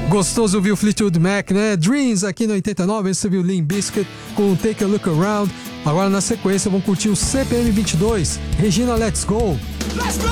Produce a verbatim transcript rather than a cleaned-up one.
Gostoso ouvir o Fleetwood Mac, né? Dreams aqui no oitenta e nove, você viu Limp Bizkit com Take a Look Around. Agora na sequência vamos curtir o C P M vinte e dois, Regina Let's Go. Let's go!